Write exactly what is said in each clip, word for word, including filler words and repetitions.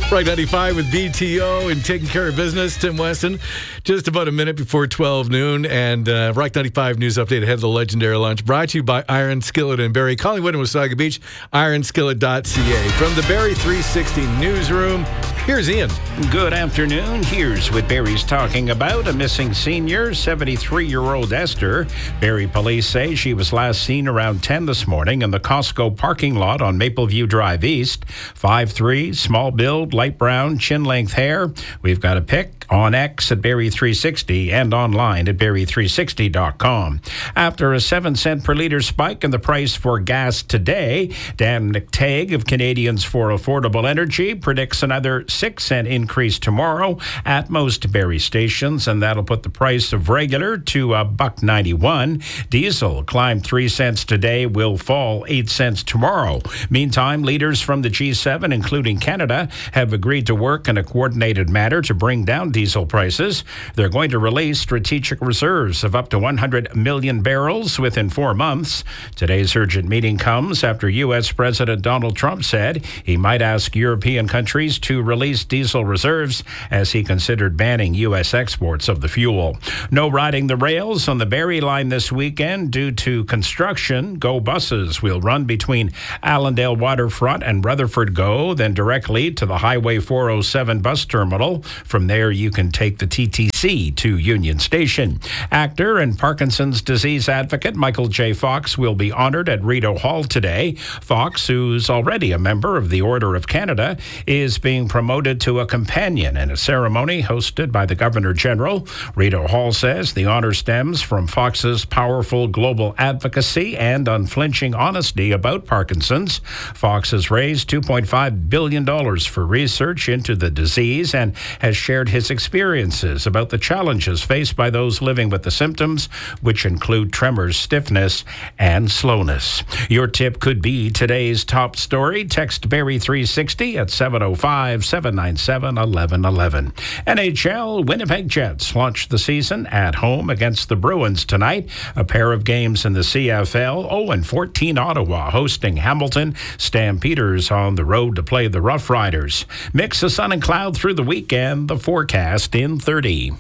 Rock ninety-five with B T O and taking care of business. Tim Weston, just about a minute before twelve noon. And uh, Rock ninety-five news update ahead of the legendary lunch. Brought to you by Iron Skillet in Barrie, Collingwood and Wasaga Beach. iron skillet dot c a. From the Barrie three sixty newsroom, here's Ian. Good afternoon. Here's what Barrie's talking about. A missing senior, seventy-three-year-old Esther. Barrie police say she was last seen around ten this morning in the Costco parking lot on Mapleview Drive East. five three, small build, light brown, chin-length hair. We've got a pic on X at Barrie three sixty and online at barrie three sixty dot com. After a seven cent per litre spike in the price for gas today, Dan McTagg of Canadians for Affordable Energy predicts another six cent increase tomorrow at most Barrie stations, and that'll put the price of regular to a buck ninety-one. Diesel climbed three cents today, will fall eight cents tomorrow. Meantime, leaders from the G seven, including Canada, have agreed to work in a coordinated manner to bring down diesel prices. They're going to release strategic reserves of up to one hundred million barrels within four months. Today's urgent meeting comes after U S President Donald Trump said he might ask European countries to release diesel reserves as he considered banning U S exports of the fuel. No riding the rails on the Barrie line this weekend due to construction. Go buses will run between Allendale Waterfront and Rutherford Go, then directly to the Highway four oh seven bus terminal. From there, you can take the T T C to Union Station. Actor and Parkinson's disease advocate Michael J. Fox will be honored at Rideau Hall today. Fox, who's already a member of the Order of Canada, is being promoted to a companion in a ceremony hosted by the Governor General. Rideau Hall says the honor stems from Fox's powerful global advocacy and unflinching honesty about Parkinson's. Fox has raised two point five billion dollars for research into the disease and has shared his experiences about the challenges faced by those living with the symptoms, which include tremors, stiffness, and slowness. Your tip could be today's top story. Text Barrie three sixty at seven oh five, seven nine seven, one one one one. N H L Winnipeg Jets launch the season at home against the Bruins tonight. A pair of games in the C F L. oh and fourteen Ottawa hosting Hamilton. Stampeders on the road to play the Rough Riders. Mix of sun and cloud through the weekend. The forecast in thirty.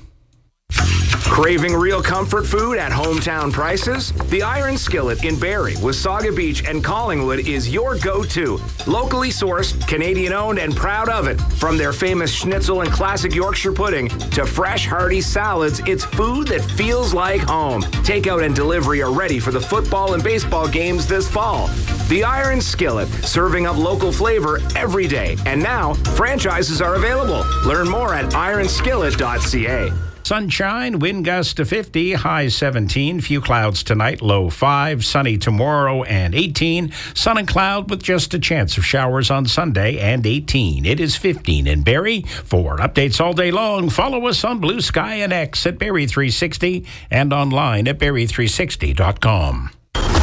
Craving real comfort food at hometown prices? The Iron Skillet in Barrie, Wasaga Beach, and Collingwood is your go-to. Locally sourced, Canadian-owned, and proud of it. From their famous schnitzel and classic Yorkshire pudding to fresh, hearty salads, it's food that feels like home. Takeout and delivery are ready for the football and baseball games this fall. The Iron Skillet, serving up local flavor every day. And now, franchises are available. Learn more at iron skillet dot c a. Sunshine, wind gusts to fifty, high seventeen. Few clouds tonight, low five. Sunny tomorrow and eighteen. Sun and cloud with just a chance of showers on Sunday and eighteen. It is fifteen in Barrie. For updates all day long, follow us on Blue Sky and X at Barrie three sixty and online at barrie three sixty dot com.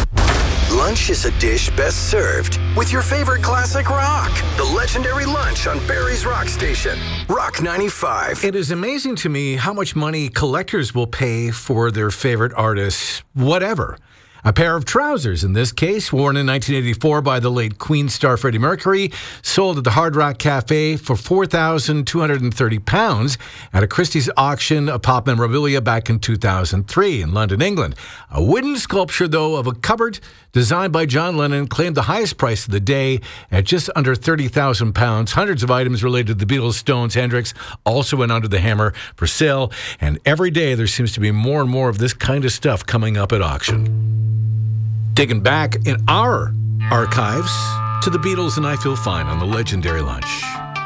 Lunch is a dish best served with your favorite classic rock. The legendary lunch on Barrie's Rock Station. Rock ninety-five. It is amazing to me how much money collectors will pay for their favorite artists, whatever. A pair of trousers, in this case, worn in nineteen eighty-four by the late Queen star Freddie Mercury, sold at the Hard Rock Cafe for four thousand two hundred thirty pounds at a Christie's auction of pop memorabilia back in two thousand three in London, England. A wooden sculpture, though, of a cupboard designed by John Lennon claimed the highest price of the day at just under thirty thousand pounds. Hundreds of items related to the Beatles, Stones, Hendrix also went under the hammer for sale, and every day there seems to be more and more of this kind of stuff coming up at auction. Digging back in our archives to the Beatles and I Feel Fine on the legendary lunch.